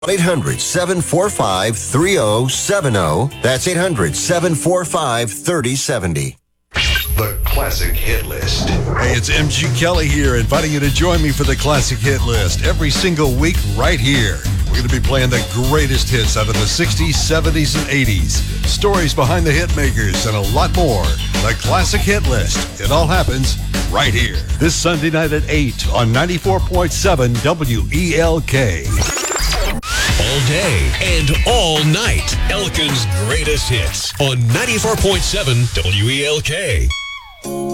800-745-3070. That's 800-745-3070. The Classic Hit List. Hey, it's MG Kelly here, inviting you to join me for the Classic Hit List every single week right here. We're going to be playing the greatest hits out of the 60s, 70s, and 80s, stories behind the hit makers, and a lot more. The Classic Hit List. It all happens right here. This Sunday night at 8 on 94.7 WELK. All day and all night. Elkin's greatest hits on 94.7 WELK.